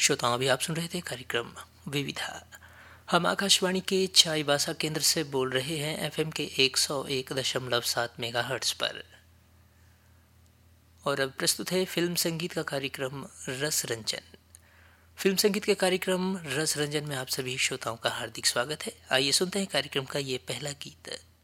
श्रोताओं, अभी आप सुन रहे थे कार्यक्रम विविधा। हम आकाशवाणी के चाईबासा केंद्र से बोल रहे हैं एफएम के 101.7 मेगाहर्ट्ज पर। और अब प्रस्तुत है फिल्म संगीत का कार्यक्रम रस रंजन। फिल्म संगीत के कार्यक्रम रस रंजन में आप सभी श्रोताओं का हार्दिक स्वागत है। आइए सुनते हैं कार्यक्रम का ये पहला गीत।